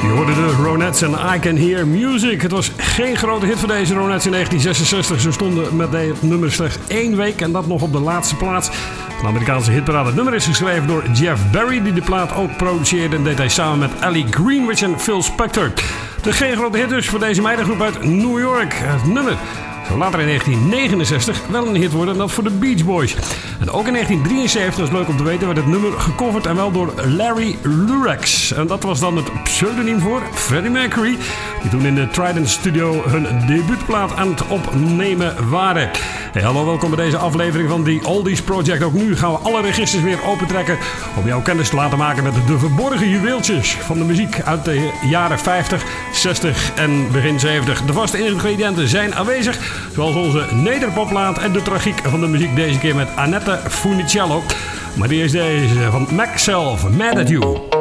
Je hoorde de Ronettes en I Can Hear Music. Het was geen grote hit voor deze Ronettes in 1966. Ze stonden met dit nummer slechts 1 week en dat nog op de laatste plaats. De Amerikaanse hitparade. Het nummer is geschreven door Jeff Barry, die de plaat ook produceerde en deed hij samen met Ellie Greenwich en Phil Spector. De geen grote hit dus voor deze meidengroep uit New York. Het nummer zou later in 1969 wel een hit worden en dat voor de Beach Boys. En ook in 1973, dat is leuk om te weten, werd het nummer gecoverd en wel door Larry Lurex. En dat was dan het pseudoniem voor Freddie Mercury, die toen in de Trident Studio hun debuutplaat aan het opnemen waren. Hey, hallo, welkom bij deze aflevering van The Oldies Project. Ook nu gaan we alle registers weer opentrekken om jouw kennis te laten maken met de verborgen juweeltjes van de muziek uit de jaren 50, 60 en begin 70. De vaste ingrediënten zijn aanwezig, zoals onze nederpopplaat en de tragiek van de muziek, deze keer met Annette Funicello. Maar eerst deze van Mac Self, Mad at You.